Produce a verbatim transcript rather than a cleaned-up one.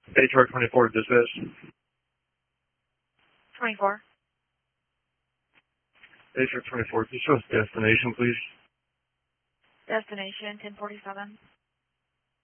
H R twenty-four, dispatch. twenty-four. H R twenty-four, can you show us destination, please? Destination ten forty-seven.